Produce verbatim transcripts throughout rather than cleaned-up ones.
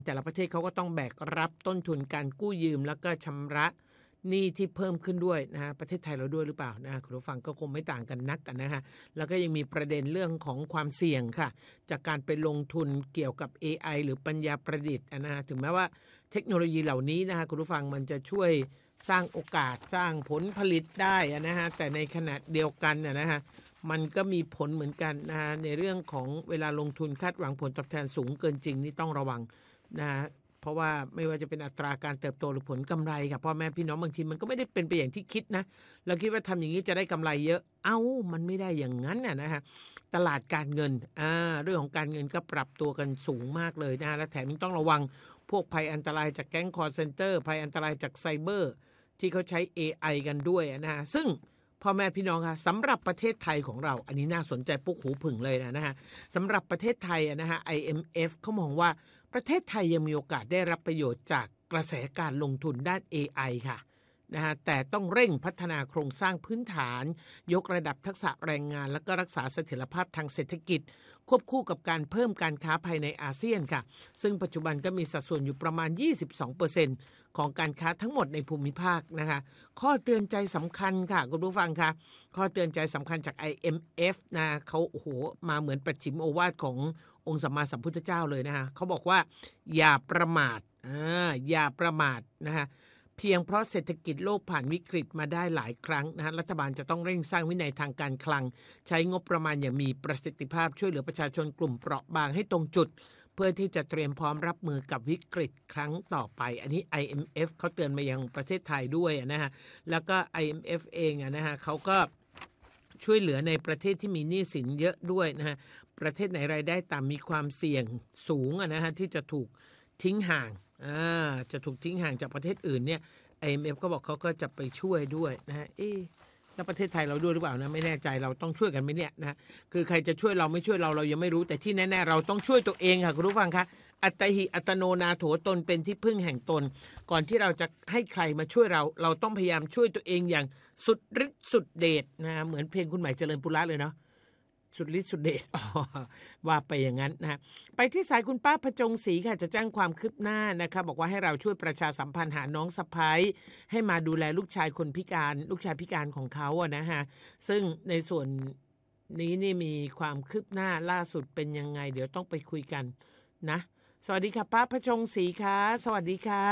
แต่ละประเทศเขาก็ต้องแบกรับต้นทุนการกู้ยืมแล้วก็ชำระหนี้ที่เพิ่มขึ้นด้วยนะฮะประเทศไทยเราด้วยหรือเปล่านะคุณผู้ฟังก็คงไม่ต่างกันนักกันนะฮะแล้วก็ยังมีประเด็นเรื่องของความเสี่ยงค่ะจากการไปลงทุนเกี่ยวกับ เอ ไอ หรือปัญญาประดิษฐ์นะฮะถึงแม้ว่าเทคโนโลยีเหล่านี้นะฮะคุณผู้ฟังมันจะช่วยสร้างโอกาสสร้างผลผลิตได้นะฮะแต่ในขณะเดียวกันนะฮะมันก็มีผลเหมือนกันนะฮะในเรื่องของเวลาลงทุนคาดหวังผลตอบแทนสูงเกินจริงนี่ต้องระวังนะฮะเพราะว่าไม่ว่าจะเป็นอัตราการเติบโตหรือผลกำไรค่ะพ่อแม่พี่น้องบางทีมันก็ไม่ได้เป็นไปอย่างที่คิดนะเราคิดว่าทำอย่างนี้จะได้กำไรเยอะเอ้ามันไม่ได้อย่างนั้นน่ะนะฮะตลาดการเงินอ่าเรื่องของการเงินก็ปรับตัวกันสูงมากเลยนะและแถมยังต้องระวังพวกภัยอันตรายจากแก๊งคอลเซ็นเตอร์ภัยอันตรายจากไซเบอร์ที่เขาใช้ เอ ไอ กันด้วยนะฮะซึ่งพ่อแม่พี่น้องค่ะสำหรับประเทศไทยของเราอันนี้น่าสนใจปุ๊กหูผึ่งเลยนะนะฮะสำหรับประเทศไทยนะฮะ ไอ เอ็ม เอฟ เขามองว่าประเทศไทยยังมีโอกาสได้รับประโยชน์จากกระแสการลงทุนด้าน เอ ไอ ค่ะนะฮะแต่ต้องเร่งพัฒนาโครงสร้างพื้นฐานยกระดับทักษะแรงงานและก็รักษาเสถียรภาพทางเศรษฐกิจควบคู่กับการเพิ่มการค้าภายในอาเซียนค่ะซึ่งปัจจุบันก็มีสัดส่วนอยู่ประมาณ ยี่สิบสองเปอร์เซ็นต์ ของการค้าทั้งหมดในภูมิภาคนะคะข้อเตือนใจสำคัญค่ะคุณผู้ฟังค่ะข้อเตือนใจสำคัญจาก ไอ เอ็ม เอฟ นะเขาโอ้โหมาเหมือนปัจฉิมโอวาทขององค์สัมมาสัมพุทธเจ้าเลยนะคะเขาบอกว่าอย่าประมาทอ่าอย่าประมาทนะคะเพียงเพราะเศรษฐกิจโลกผ่านวิกฤตมาได้หลายครั้งนะฮะรัฐบาลจะต้องเร่งสร้างวินัยทางการคลังใช้งบประมาณอย่างมีประสิทธิภาพช่วยเหลือประชาชนกลุ่มเปราะบางให้ตรงจุดเพื่อที่จะเตรียมพร้อมรับมือกับวิกฤตครั้งต่อไปอันนี้ ไอ เอ็ม เอฟ เขาเตือนมายังประเทศไทยด้วยนะฮะแล้วก็ ไอ เอ็ม เอฟ เองนะฮะเขาก็ช่วยเหลือในประเทศที่มีหนี้สินเยอะด้วยนะฮะประเทศไหนรายได้ต่ำมีความเสี่ยงสูงนะฮะที่จะถูกทิ้งห่างอ่าจะถูกทิ้งห่างจากประเทศอื่นเนี่ย ไอ เอ็ม เอฟ ก็บอกเขาก็จะไปช่วยด้วยนะฮะเอ๊ะแล้วประเทศไทยเราด้วยหรือเปล่านะไม่แน่ใจเราต้องช่วยกันไหมเนี่ยนะคือใครจะช่วยเราไม่ช่วยเราเรายังไม่รู้แต่ที่แน่ๆเราต้องช่วยตัวเองค่ะคุณผู้ฟังคะอัตหิอัตโนนาโถตนเป็นที่พึ่งแห่งตนก่อนที่เราจะให้ใครมาช่วยเราเราต้องพยายามช่วยตัวเองอย่างสุดฤทธิ์สุดเดชนะเหมือนเพลงคุณใหม่เจริญปุระเลยเนาะสุดฤทธิ์สุดเดชว่าไปอย่างนั้นนะไปที่สายคุณป้าพจงศรีค่ะจะแจ้งความคืบหน้านะคะบอกว่าให้เราช่วยประชาสัมพันธ์หาน้องสะใภ้ให้มาดูแลลูกชายคนพิการลูกชายพิการของเขาอะนะฮะซึ่งในส่วนนี้นี่มีความคืบหน้าล่าสุดเป็นยังไงเดี๋ยวต้องไปคุยกันนะสวัสดีค่ะป้าพจงศรีค่ะสวัสดีค่ะ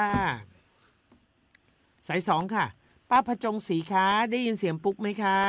สายสองค่ะป้าพจงศรีคะได้ยินเสียงปุ๊กไหมคะ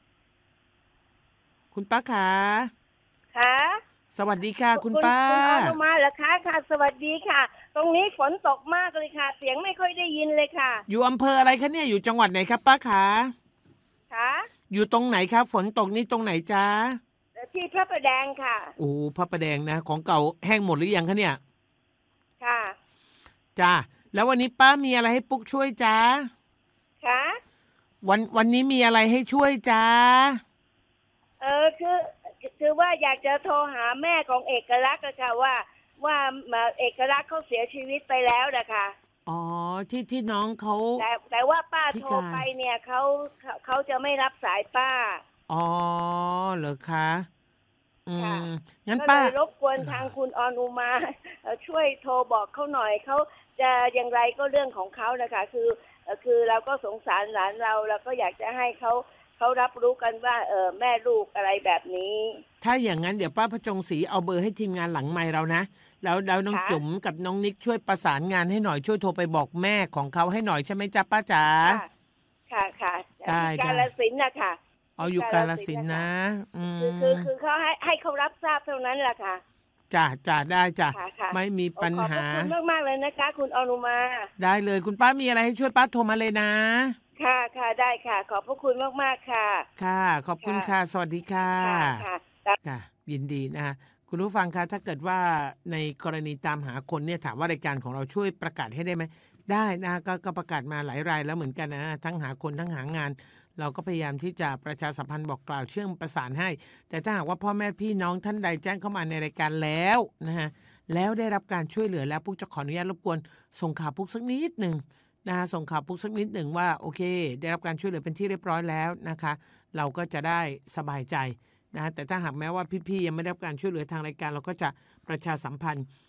คุณป้าคะค่ะสวัสดีค่ะคุณป้าคุณอนุมาเหรอคะค่ะสวัสดีค่ะตรงนี้ฝนตกมากเลยค่ะเสียงไม่ค่อยได้ยินเลยค่ะอยู่อำเภออะไรคะเนี่ยอยู่จังหวัดไหนครับป้าคะค่ะอยู่ตรงไหนครับฝนตกนี่ตรงไหนจ๊ะที่พระประแดงค่ะโอ้พระประแดงนะของเก่าแห้งหมดหรือยังคะเนี่ยค่ะจ้าแล้ววันนี้ป้ามีอะไรให้ปุ๊กช่วยจ๊ะค่ะวันวันนี้มีอะไรให้ช่วยจ๊ะเออคือคือว่าอยากจะโทรหาแม่ของเอกลักษณ์ค่ะว่าว่าเอกลักษณ์เขาเสียชีวิตไปแล้วนะคะอ๋อที่ที่น้องเขาแต่แต่ว่าป้าโทรไปเนี่ยเขาเขาจะไม่รับสายป้าอ๋อเหรอคะอืมงั้นป้าก็เลยรบกวนทางคุณอนุมาช่วยโทรบอกเขาหน่อยเขาจะอย่างไรก็เรื่องของเขานะคะคือคือเราก็สงสารหลานเราเราก็อยากจะให้เขาเขารับรู้กันว่าเออแม่ลูกอะไรแบบนี้ถ้าอย่างนั้นเดี๋ยวป้าพจงศรีเอาเบอร์ให้ทีมงานหลังไมค์เรานะแล้วแล้วน้องจุ๋มกับน้องนิกช่วยประสานงานให้หน่อยช่วยโทรไปบอกแม่ของเขาให้หน่อยใช่ไหมจ๊ะป้าจ๋าค่ะค่ะได้กาฬสินธุ์นะคะเอาอยู่กาฬสินธุ์นะคือคือคือเขาให้ให้เขารับทราบเท่านั้นแหละค่ะจ้าจ้าได้จ้ะไม่มีปัญหาขอบคุณมากๆเลยนะคะคุณอนุมาได้เลยคุณป้ามีอะไรให้ช่วยป้าโทรมาเลยนะค่ะค่ะได้ค่ะขอบพระคุณมากๆค่ะค่ะขอบคุณค่ะสวัสดีค่ะค่ะค่ะยินดีนะคุณผู้ฟังคะถ้าเกิดว่าในกรณีตามหาคนเนี่ยถามว่ารายการของเราช่วยประกาศให้ได้ไหมได้นะก็ก็ประกาศมาหลายรายแล้วเหมือนกันนะทั้งหาคนทั้งหางานเราก็พยายามที่จะประชาสัมพันธ์บอกกล่าวเชื่อมประสานให้แต่ถ้าหากว่าพ่อแม่พี่น้องท่านใดแจ้งเข้ามาในรายการแล้วนะฮะแล้วได้รับการช่วยเหลือแล้วปุ๊กจะขออนุญาตรบกวนส่งข่าวปุ๊กสักนิดนึงนะฮะส่งข่าวปุ๊กสักนิดหนึ่งว่าโอเคได้รับการช่วยเหลือเป็นที่เรียบร้อยแล้วนะคะเราก็จะได้สบายใจนะแต่ถ้าหากแม้ว่าพี่ๆยังไม่ได้รับการช่วยเหลือทางรายการเราก็จะประชาสัมพันธ์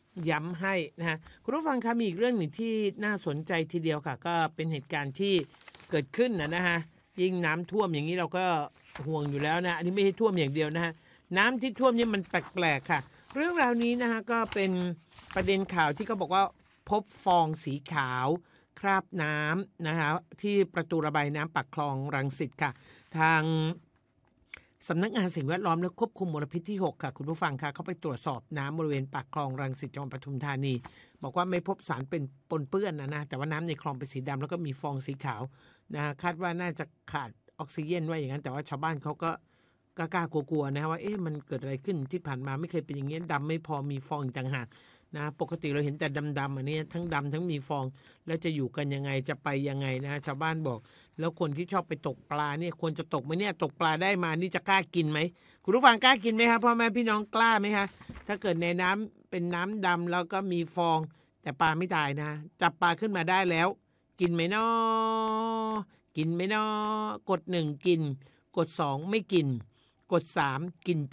ย้ำให้นะฮะคุณผู้ฟังคะมีอีกเรื่องหนึ่งที่น่าสนใจทีเดียวค่ะก็เป็นเหตุการณ์ที่เกิดขึ้นนะนะฮะยิ่งน้ำท่วมอย่างนี้เราก็ห่วงอยู่แล้วนะอันนี้ไม่ใช่ท่วมอย่างเดียวนะฮะน้ำที่ท่วมนี่มันแปลกๆค่ะเรื่องราวนี้นะฮะก็เป็นประเด็นข่าวที่เขาบอกว่าพบฟองสีขาวคราบน้ำนะฮะที่ประตูระบายน้ำปากคลองรังสิตค่ะทางสำนักงานสิ่งแวดล้อมและควบคุมมลพิษที่หกค่ะคุณผู้ฟังค่ะเขาไปตรวจสอบน้ำบริเวณปากคลองรังสิตจังหวัดปทุมธานีบอกว่าไม่พบสารเป็นปนเปื้อนนะนะแต่ว่าน้ำในคลองเป็นสีดำแล้วก็มีฟองสีขาวนะคาดว่าน่าจะขาดออกซิเจนไว้อย่างนั้นแต่ว่าชาวบ้านเขาก็กล้ากลัวๆนะว่าเอ๊ะมันเกิดอะไรขึ้นที่ผ่านมาไม่เคยเป็นอย่างนี้ดำไม่พอมีฟองต่างหากนะปกติเราเห็นแต่ดำๆอันนี้ทั้งดำทั้งมีฟองแล้วจะอยู่กันยังไงจะไปยังไงนะชาวบ้านบอกแล้วคนที่ชอบไปตกปลาเนี่ยควรจะตกไหมเนี่ยตกปลาได้มานี่จะกล้ากินไหมคุณผู้ฟังกล้ากินไหมครับพ่อแม่พี่น้องกล้าไหมคะถ้าเกิดในน้ำเป็นน้ำดำแล้วก็มีฟองแต่ปลาไม่ตายนะจับปลาขึ้นมาได้แล้วกินไหมน้อกินไหมน้อกดหนึ่งกินกดสองไม่กินกดสามกินเจ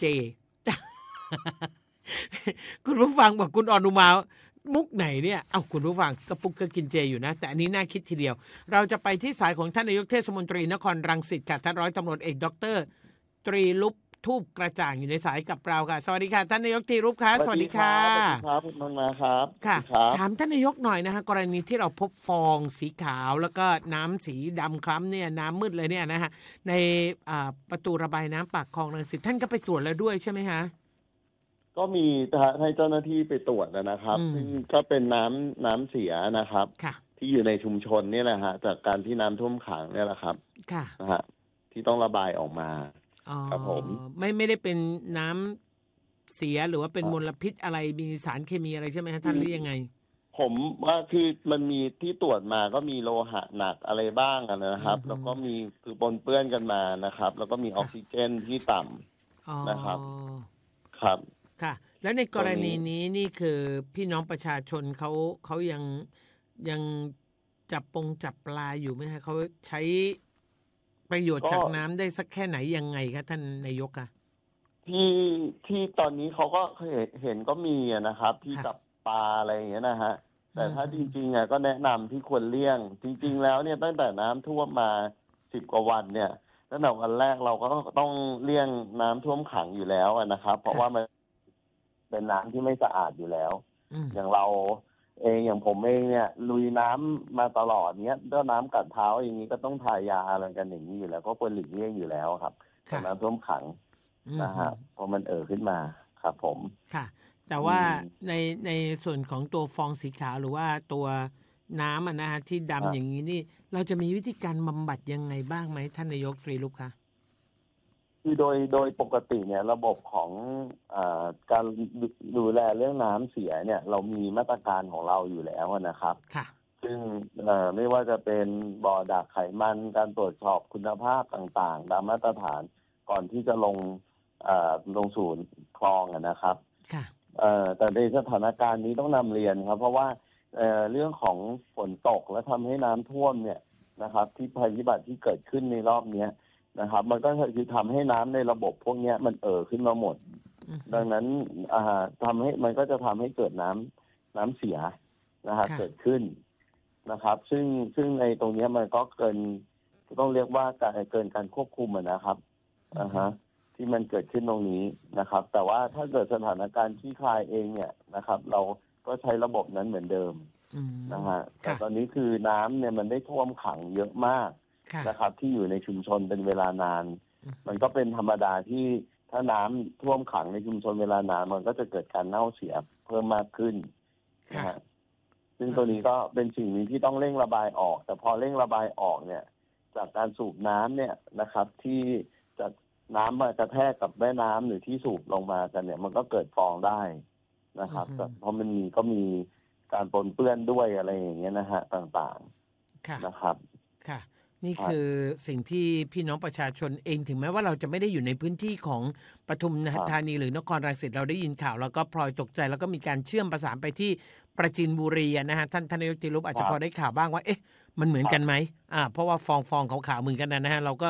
คุณผู้ฟังบอกคุณอนุมามุกไหนเนี่ยเอาคุณผู้ฟังกระปุกก็กินเจอยู่นะแต่อันนี้น่าคิดทีเดียวเราจะไปที่สายของท่านนายกเทศมนตรีนครรังสิตค่ะท่านร้อยตำรวจเอกดร.ตรีลุปทูปกระจ่างอยู่ในสายกับเราค่ะสวัสดีค่ะท่านนายกตรีลุปค่ะสวัสดีค่ะสวัสดีครับคุณนนท์มาครับค่ะถามท่านนายกหน่อยนะคะกรณีที่เราพบฟองสีขาวแล้วก็น้ำสีดำคล้ำเนี่ยน้ำมืดเลยเนี่ยนะฮะในประตูระบายน้ำปากคลองรังสิตท่านก็ไปตรวจแล้วด้วยใช่ไหมคะก็มีให้เจ้าหน้าที่ไปตรวจนะครับซึ่งก็เป็นน้ำน้ำเสียนะครับที่อยู่ในชุมชนนี่แหละฮะจากการที่น้ำท่วมขังนี่แหละครับนะฮะที่ต้องระบายออกมาครับผมไม่ไม่ได้เป็นน้ำเสียหรือว่าเป็นมลพิษอะไรมีสารเคมีอะไรใช่ไหมฮะท่านหรือยังไงผมว่าคือมันมีที่ตรวจมาก็มีโลหะหนักอะไรบ้างนะครับแล้วก็มีคือปนเปื้อนกันมานะครับแล้วก็มีออกซิเจนที่ต่ำนะครับครับค่ะแล้วในกรณีนี้นี่คือพี่น้องประชาชนเขาเขายังยังจับปงจับปลาอยู่ไหมคะเขาใช้ประโยชน์จากน้ำได้สักแค่ไหนยังไงคะท่านนายกอะที่ที่ตอนนี้เขาก็เห็นก็มีนะครับที่จับปลาอะไรอย่างเงี้ยนะฮะแต่ถ้าจริงๆอ่ะก็แนะนำที่ควรเลี่ยงจริงๆแล้วเนี่ยตั้งแต่น้ำท่วมมาสิบกว่าวันเนี่ยตั้งแต่วันแรกเราก็ต้องเลี่ยงน้ำท่วมขังอยู่แล้วนะครับเพราะว่ามันเป็นน้ำที่ไม่สะอาดอยู่แล้วอย่างเราเองอย่างผมเองเนี่ยลุยน้ำมาตลอดเนี้ยถ้าน้ำกัดเท้าอย่างนี้ก็ต้องทายาอะไรกันอย่างนี้อยู่แล้วก็ควรหลีกเลี่ยงอยู่แล้วครับน้ำท่วมขังนะฮะพอมันเอ่อขึ้นมาครับผมค่ะแต่ว่าในในส่วนของตัวฟองสีขาวหรือว่าตัวน้ำนะฮะที่ดำอย่างนี้นี่เราจะมีวิธีการบำบัดยังไงบ้างไหมท่านนายกตรีลุปคะคือโดยโดยปกติเนี่ยระบบของอ่าการดูแลเรื่องน้ำเสียเนี่ยเรามีมาตรการของเราอยู่แล้วนะครับค่ะซึ่งไม่ว่าจะเป็นบ่อดักไขมันการตรวจสอบคุณภาพต่างๆตามมาตรฐานก่อนที่จะลงลงสู่คลองนะครับแต่ในสถานการณ์นี้ต้องนำเรียนครับเพราะว่าเ, เรื่องของฝนตกและทำให้น้ำท่วมเนี่ยนะครับที่ภัยพิบัติที่เกิดขึ้นในรอบนี้นะครับมันก็คือทำให้น้ำในระบบพวกนี้มันเอ่อขึ้นมาหมดดังนั้นทำให้มันก็จะทำให้เกิดน้ำน้ำเสียนะครับเกิดขึ้นนะครับซึ่งซึ่งในตรงนี้มันก็เกินต้องเรียกว่าการเกินการควบคุมนะครับอ่าฮะที่มันเกิดขึ้นตรงนี้นะครับแต่ว่าถ้าเกิดสถานการณ์ที่คลายเองเนี่ยนะครับเราก็ใช้ระบบนั้นเหมือนเดิมนะฮะแต่ตอนนี้คือน้ำเนี่ยมันได้ท่วมขังเยอะมากนะครับที่อยู่ในชุมชนเป็นเวลานานมันก็เป็นธรรมดาที่ถ้าน้ำท่วมขังในชุมชนเวลานานมันก็จะเกิดการเน่าเสียเพิ่มมากขึ้นนะฮะซึ่งตัวนี้ก็เป็นสิ่งนี้ที่ต้องเร่งระบายออกแต่พอเร่งระบายออกเนี่ยจากการสูบน้ำเนี่ยนะครับที่จากน้ำมากระแทกกับแม่น้ำหรือที่สูบลงมากันเนี่ยมันก็เกิดฟองได้นะครับเพราะมันมีก็มีการปนเปื้อนด้วยอะไรอย่างเงี้ยนะฮะต่างๆนะครับค่ะนี่คือสิ่งที่พี่น้องประชาชนเองถึงแม้ว่าเราจะไม่ได้อยู่ในพื้นที่ของปทุมธานีหรือนครรังสิตเราได้ยินข่าวแล้วก็พลอยตกใจแล้วก็มีการเชื่อมประสานไปที่ประจินบุรีนะฮะท่านทนายกตรีลุปอาจจะพอได้ข่าวบ้างว่าเอ๊ะมันเหมือนกันไหมอ่าเพราะว่าฟองฟองขาวๆเหมือนกันนะฮะเราก็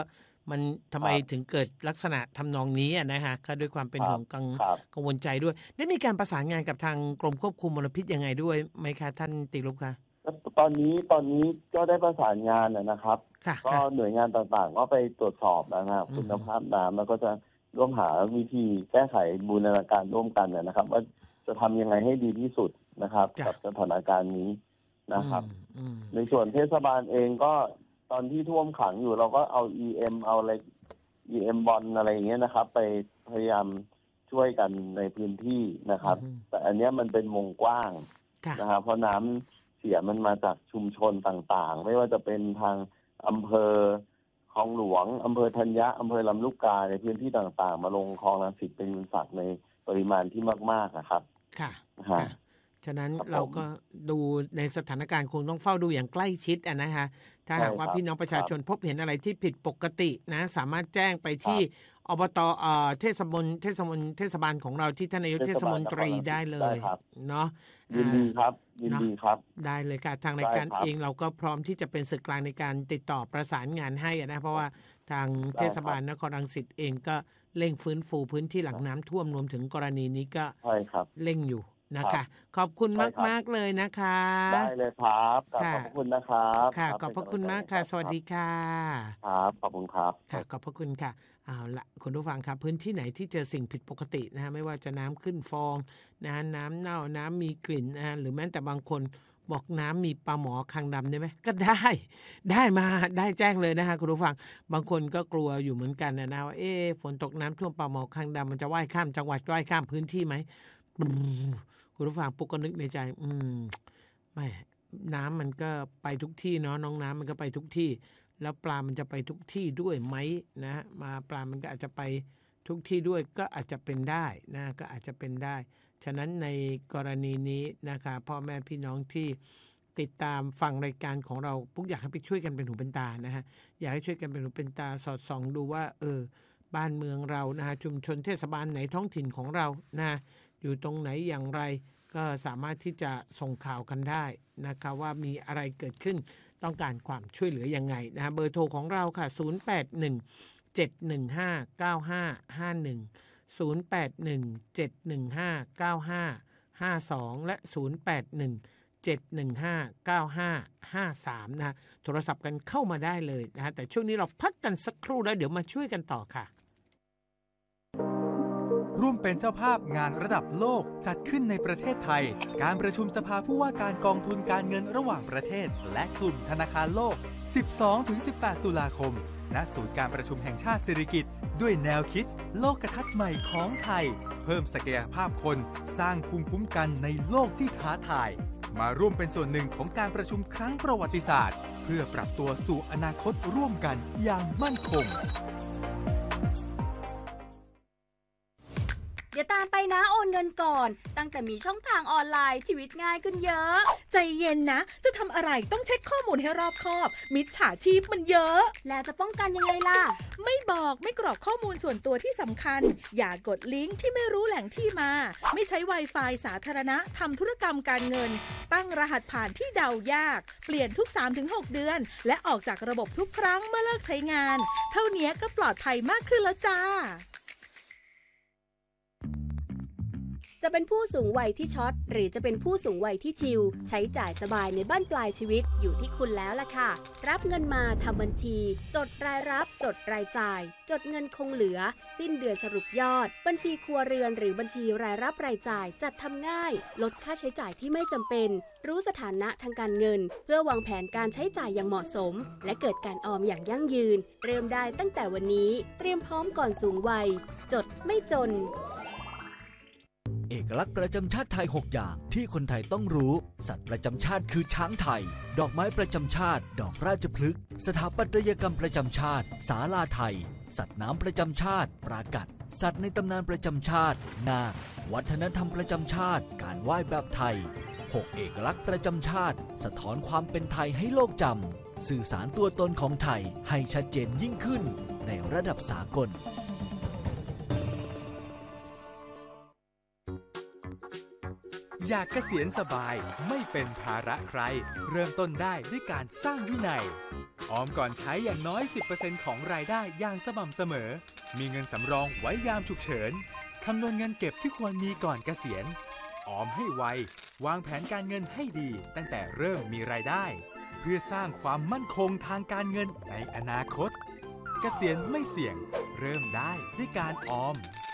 มันทำไมถึงเกิดลักษณะทำนองนี้นะฮะก็ด้วยความเป็นห่วงกังกังวลใจด้วยได้มีการประสานงานกับทางกรมควบคุมมลพิษยังไงด้วยไหมคะท่านติรุปคะตอนนี้ตอนนี้ก็ได้ประสานงานนะครับก็หน่วยงานต่างๆก็ไปตรวจสอบนะครับคุณภาพน้ำแล้วก็จะร่วมหาวิธีแก้ไขบูรณาการร่วมกันนะครับว่าจะทำยังไงให้ดีที่สุดนะครับกับสถานการณ์นี้นะครับในส่วนเทศบาลเองก็ตอนที่ท่วมขังอยู่เราก็เอา อี เอ็ม เอาอะไร อี เอ็ม บอลอะไรอย่างเงี้ยนะครับไปพยายามช่วยกันในพื้นที่นะครับแต่อันนี้มันเป็นวงกว้างนะครับเพราะน้ำเสียมันมาจากชุมชนต่างๆไม่ว่าจะเป็นทางอำเภอคลองหลวงอำเภอธัญญะอำเภอลำลูกกาในพื้นที่ต่างๆมาลงคลองรังสิตเป็นสักในปริมาณที่มากๆนะครับค่ะค่ะฉะนั้นเราก็ดูในสถานการณ์คงต้องเฝ้าดูอย่างใกล้ชิดอ่ะนะคะถ้าหากว่าพี่น้องประชาชนพบเห็นอะไรที่ผิดปกตินะสามารถแจ้งไปที่อบตเอ่อเทศบาลเทศบาลเทศบาลของเราที่ท่านนายกเทศมนตรีได้เลยเนาะยินดีครับยินดีครับได้เลยค่ะทางรายการเองเราก็พร้อมที่จะเป็นสื่อกลางในการติดต่อประสานงานให้นะเพราะว่าทางเทศบาลนครรังสิตเองก็เร่งฟื้นฟูพื้นที่หลังน้ำท่วมรวมถึงกรณีนี้ก็เร่งอยู่นะคะขอบคุณมากมากเลยนะคะได้เลยครับขอบคุณนะครับค่ะขอบพระคุณมากค่ะสวัสดีค่ะครับขอบคุณครับค่ะขอบพระคุณค่ะเอาละคุณผู้ฟังครับพื้นที่ไหนที่เจอสิ่งผิดปกตินะฮะไม่ว่าจะน้ำขึ้นฟองนะฮะน้ำเน่าน้ำมีกลิ่นนะฮะหรือแม้แต่บางคนบอกน้ำมีปลาหมอคางดำได้ไหมก็ได้ได้มาได้แจ้งเลยนะฮะคุณผู้ฟังบางคนก็กลัวอยู่เหมือนกันนะนะว่าเอ๊ะฝนตกน้ำท่วมปลาหมอคางดำมันจะว่ายข้ามจังหวัดว่ายข้ามพื้นที่ไหมคุณผู้ฟังปุ๊กก็นึกในใจอืมไม่น้ำมันก็ไปทุกที่เนาะน้องน้ำมันก็ไปทุกที่แล้วปลามันจะไปทุกที่ด้วยไหมนะมาปลามันก็อาจจะไปทุกที่ด้วยก็อาจจะเป็นได้นะก็อาจจะเป็นได้ฉะนั้นในกรณีนี้นะคะพ่อแม่พี่น้องที่ติดตามฟังรายการของเราปุ๊กอยากให้ไปช่วยกันเป็นหูเป็นตานะฮะอยากให้ช่วยกันเป็นหูเป็นตาสอดส่องดูว่าเออบ้านเมืองเรานะฮะชุมชนเทศบาลไหนท้องถิ่นของเรานะอยู่ตรงไหนอย่างไรก็สามารถที่จะส่งข่าวกันได้นะคะว่ามีอะไรเกิดขึ้นต้องการความช่วยเหลือยังไงนะฮะเบอร์โทรของเราค่ะศูนย์ แปด หนึ่ง เจ็ด หนึ่ง ห้า เก้า ห้า ห้า หนึ่ง ศูนย์ แปด หนึ่ง เจ็ด หนึ่ง ห้า เก้า ห้า ห้า สองและศูนย์ แปด หนึ่ง เจ็ด หนึ่ง ห้า เก้า ห้า ห้า สามนะฮะโทรศัพท์กันเข้ามาได้เลยนะฮะแต่ช่วงนี้เราพักกันสักครู่แล้วเดี๋ยวมาช่วยกันต่อค่ะร่วมเป็นเจ้าภาพงานระดับโลกจัดขึ้นในประเทศไทยการประชุมสภาผู้ว่าการกองทุนการเงินระหว่างประเทศและกลุ่มธนาคารโลก สิบสองถึงสิบแปด ตุลาคมณศูนย์การประชุมแห่งชาติสิริกิติ์ด้วยแนวคิดโลกทัศน์ใหม่ของไทยเพิ่มศักยภาพคนสร้างภูมิคุ้มกันในโลกที่ท้าทายมาร่วมเป็นส่วนหนึ่งของการประชุมครั้งประวัติศาสตร์เพื่อปรับตัวสู่อนาคตร่วมกันอย่างมั่นคงอย่าตามไปนะโอนเงินก่อนตั้งแต่มีช่องทางออนไลน์ชีวิตง่ายขึ้นเยอะใจเย็นนะจะทำอะไรต้องเช็คข้อมูลให้รอบคอบมิจฉาชีพมันเยอะแล้วจะป้องกันยังไงล่ะไม่บอกไม่กรอกข้อมูลส่วนตัวที่สำคัญอย่ากดลิงก์ที่ไม่รู้แหล่งที่มาไม่ใช้ Wi-Fi สาธารณะทำธุรกรรมการเงินตั้งรหัสผ่านที่เดายากเปลี่ยนทุก สามถึงหก เดือนและออกจากระบบทุกครั้งเมื่อเลิกใช้งานเท่านี้ก็ปลอดภัยมากขึ้นแล้วจ้าจะเป็นผู้สูงวัยที่ช็อตหรือจะเป็นผู้สูงวัยที่ชิลใช้จ่ายสบายในบ้านปลายชีวิตอยู่ที่คุณแล้วล่ะค่ะรับเงินมาทำบัญชีจดรายรับจดรายจ่ายจดเงินคงเหลือสิ้นเดือนสรุปยอดบัญชีครัวเรือนหรือบัญชีรายรับรายจ่ายจัดทำง่ายลดค่าใช้จ่ายที่ไม่จำเป็นรู้สถานะทางการเงินเพื่อวางแผนการใช้จ่ายอย่างเหมาะสมและเกิดการออมอย่างยั่งยืนเริ่มได้ตั้งแต่วันนี้เตรียมพร้อมก่อนสูงวัยจดไม่จนเอกลักษณ์ประจำชาติไทยหกอย่างที่คนไทยต้องรู้สัตว์ประจำชาติคือช้างไทยดอกไม้ประจำชาติดอกราชพฤกษ์สถาปัตยกรรมประจำชาติศาลาไทยสัตว์น้ำประจำชาติปรากัดสัตว์ในตำนานประจำชาตินาควัฒนธรรมประจำชาติการไหว้แบบไทยหกเอกลักษณ์ประจำชาติสะท้อนความเป็นไทยให้โลกจำสื่อสารตัวตนของไทยให้ชัดเจนยิ่งขึ้นในระดับสากลอยากเกษียณสบายไม่เป็นภาระใครเริ่มต้นได้ด้วยการสร้างวินัยออมก่อนใช้อย่างน้อย สิบเปอร์เซ็นต์ ของรายได้อย่างสม่ำเสมอมีเงินสำรองไว้ยามฉุกเฉินคำนวณเงินเก็บที่ควรมีก่อนเกษียณออมให้ไววางแผนการเงินให้ดีตั้งแต่เริ่มมีรายได้เพื่อสร้างความมั่นคงทางการเงินในอนาคตเกษียณไม่เสี่ยงเริ่มได้ด้วยการออม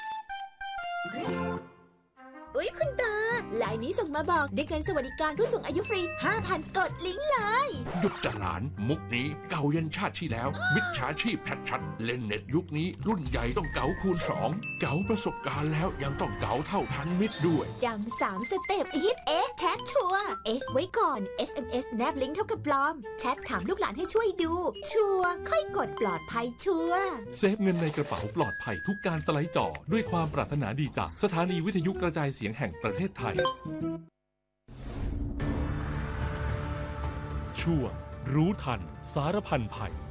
อุ๊ยคุณตาไลน์นี้ส่งมาบอกได้เงินสวัสดิการผู้สูงอายุฟรี ห้าพัน กดลิงก์เลยหยุดจะหลานมุกนี้เก่ายันชาติที่แล้วมิจฉาชีพชัดๆเล่นเน็ตยุคนี้รุ่นใหญ่ต้องเก๋าคูณสองเก๋าประสบการณ์แล้วยังต้องเก๋าเท่าทันมิตรด้วยจำสามสเต็ปฮิตเอ๊ะแชทชัวร์เอ๊ะไว้ก่อน เอส เอ็ม เอส แนบลิงก์เท่ากับปลอมแชทถามลูกหลานให้ช่วยดูชัวร์ค่อยกดปลอดภัยชัวร์เซฟเงินในกระเป๋าปลอดภัยทุกการสไลด์จอด้วยความปรารถนาดีจากสถานีวิทยุกระจายเสียงแห่งประเทศไทยช่วงรู้ทันสารพันภัย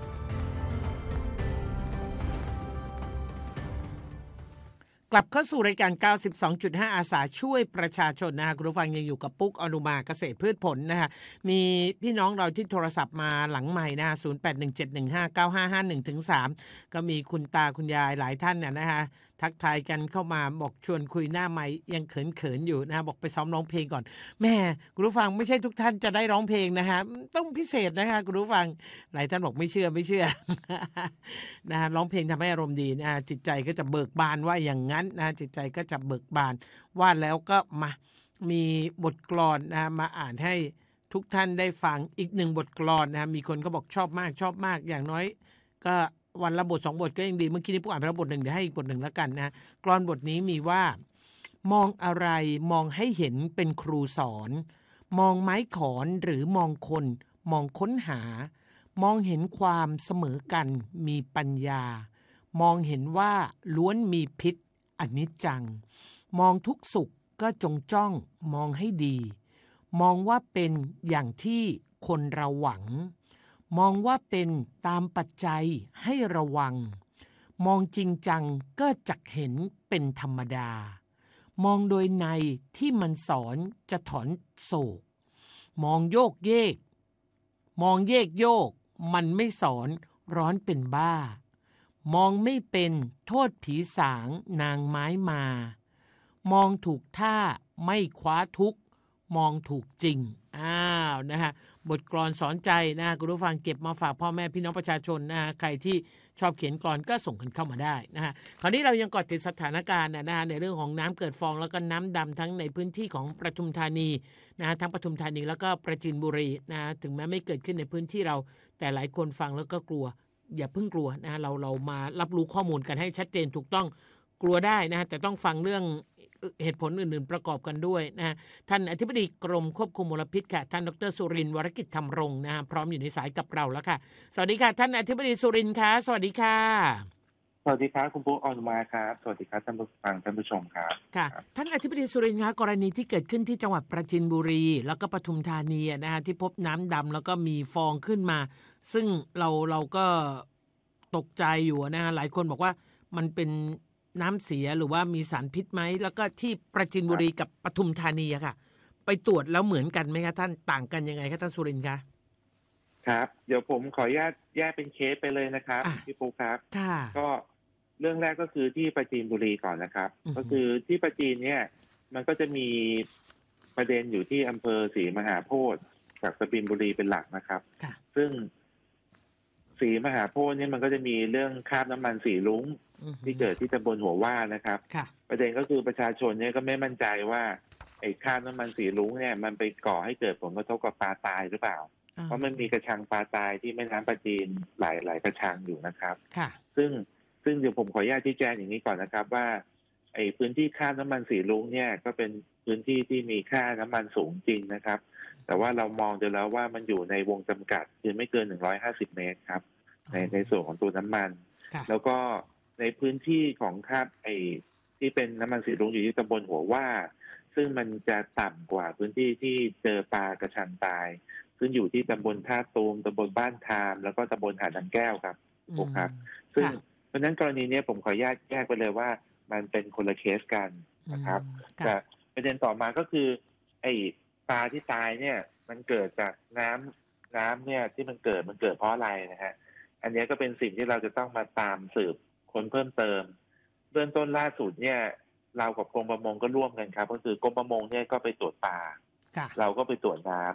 กลับเข้าสู่รายการ เก้าสิบสองจุดห้า อาสาช่วยประชาชนนะคะคุณผู้ฟังยังอยู่กับปุ๊กอนุมาเกษตรพืชผลนะคะมีพี่น้องเราที่โทรศัพท์มาหลังใหม่นะคะศูนย์ แปด หนึ่ง เจ็ด หนึ่ง ห้า เก้า ห้า ห้า หนึ่ง ถึง สามก็มีคุณตาคุณยายหลายท่านเนี่ยนะคะทักทายกันเข้ามาบอกชวนคุยหน้าไมค์ยังเขินๆอยู่นะบอกไปซ้อมร้องเพลงก่อนแม่คุณผู้ฟังไม่ใช่ทุกท่านจะได้ร้องเพลงนะคะต้องพิเศษนะคะคุณผู้ฟังหลายท่านบอกไม่เชื่อไม่เชื่อ นะร้องเพลงทำให้อารมณ์ดีนะจิตใจก็จะเบิกบานว่าอย่างนั้นนะจิตใจก็จะเบิกบานว่าแล้วก็มามีบทกลอนนะมาอ่านให้ทุกท่านได้ฟังอีกหนึ่งบทกลอนนะมีคนก็บอกชอบมากชอบมากอย่างน้อยก็วันละบทสองบทก็ยังดีเมื่อกี้นี้ผู้อ่านไปแล้วบทหนึ่งเดี๋ยวให้อีกบทหนึ่งแล้วกันนะกลอนบทนี้มีว่ามองอะไรมองให้เห็นเป็นครูสอนมองไม้ขอนหรือมองคนมองค้นหามองเห็นความเสมอกันมีปัญญามองเห็นว่าล้วนมีพิษอนิจจังมองทุกสุขก็จงจ้องมองให้ดีมองว่าเป็นอย่างที่คนเราหวังมองว่าเป็นตามปัจจัยให้ระวังมองจริงจังก็จักเห็นเป็นธรรมดามองโดยในที่มันสอนจะถอนโศกมองโยกเยกมองเยกโยกมันไม่สอนร้อนเป็นบ้ามองไม่เป็นโทษผีสางนางไม้มามองถูกท่าไม่คว้าทุกมองถูกจริงอ้าวนะฮะบทกลอนสอนใจนะคุณผู้ฟังเก็บมาฝากพ่อแม่พี่น้องประชาชนนะใครที่ชอบเขียนกลอนก็ส่งกันเข้ามาได้นะฮะคราวนี้เรายังเกาะติดสถานการณ์นะฮะในเรื่องของน้ำเกิดฟองแล้วก็น้ำดำทั้งในพื้นที่ของปทุมธานีนะทั้งปทุมธานีแล้วก็ประจินบุรีนะถึงแม้ไม่เกิดขึ้นในพื้นที่เราแต่หลายคนฟังแล้วก็กลัวอย่าเพิ่งกลัวนะเราเรามารับรู้ข้อมูลกันให้ชัดเจนถูกต้องกลัวได้นะแต่ต้องฟังเรื่องเหตุผลอื่นๆประกอบกันด้วยนะท่านอธิบดีกรมควบคุมมลพิษค่ะท่านดรสุรินทร์วรกิจธรรมรงค์นะพร้อมอยู่ในสายกับเราแล้วค่ะสวัสดีค่ะท่านอธิบดีสุรินทร์ค่ะสวัสดีค่ะสวัสดีครับคุณปุ๊กอนุมาครับสวัสดีครับท่านผู้ฟังท่านผู้ชมครับค่ะท่านอธิบดีสุรินทร์คะกรณีที่เกิดขึ้นที่จังหวัดปราจีนบุรีแล้วก็ปทุมธานีนะฮะที่พบน้ำดำแล้วก็มีฟองขึ้นมาซึ่งเราเราก็ตกใจอยู่นะฮะหลายคนบอกว่ามันเป็นน้ำเสียหรือว่ามีสารพิษไหมแล้วก็ที่ปราจีนบุรีกับปทุมธานีอะค่ะไปตรวจแล้วเหมือนกันไหมคะท่านต่างกันยังไงคะท่านสุรินทร์คะครับเดี๋ยวผมขออนุญาตแยกเป็นเคสไปเลยนะครับพี่ปูครับก็เรื่องแรกก็คือที่ปราจีนบุรีก่อนนะครับก็คือที่ปราจีนเนี่ยมันก็จะมีประเด็นอยู่ที่อำเภอศรีมหาโพธิ์จากปราจีนบุรีเป็นหลักนะครับซึ่งศรีมหาโพธิ์เนี่ยมันก็จะมีเรื่องคราบน้ำมันสีรุ้งที่เกิดที่ตำบลหัวว่านะครับประเด็นก็คือประชาชนเนี่ยก็ไม่มั่นใจว่าไอ้คราบน้ำมันสีรุ้งเนี่ยมันไปก่อให้เกิดผลกระทบกับปลาตายหรือเปล่าเพราะมันมีกระชังปลาตายที่แม่น้ำปราจีนหลายหลายกระชังอยู่นะครับซึ่งซึ่งเดี๋ยวผมขออนุญาตชี้แจงอย่างนี้ก่อนนะครับว่าไอ้พื้นที่คราบน้ำมันสีรุ้งเนี่ยก็เป็นพื้นที่ที่มีค่าน้ำมันสูงจริงนะครับแต่ว่าเรามองดูแล้วว่ามันอยู่ในวงจำกัดคือไม่เกินหนึ่งร้อยห้าสิบเมตรครับในในส่วนของตัวน้ำมันแล้วก็ในพื้นที่ของคราบไอ้ที่เป็นน้ำมันสีรุ้งอยู่ที่ตำบลหัวว่าซึ่งมันจะต่ำกว่าพื้นที่ที่เจอปลากระชังตายซึ่งอยู่ที่ตำบลท่าตูมตำบลบ้านทามแล้วก็ตำบลหาดนางแก้วครับครับซึ่งเพราะฉะนั้นกรณีนี้ผมขอแยกแยกไปเลยว่ามันเป็นคนละเคสกันนะครับแต่ประเด็นต่อมาก็คือไอ้ปลาที่ตายเนี่ยมันเกิดจากน้ำน้ำเนี่ยที่มันเกิดมันเกิดเพราะอะไรนะฮะอันนี้ก็เป็นสิ่งที่เราจะต้องมาตามสืบค้นเพิ่มเติมเบื้องต้นล่าสุดเนี่ยเรากับกรมประมงก็ร่วมกันครับก็คือกรมประมงเนี่ยก็ไปตรวจปลาเราก็ไปตรวจน้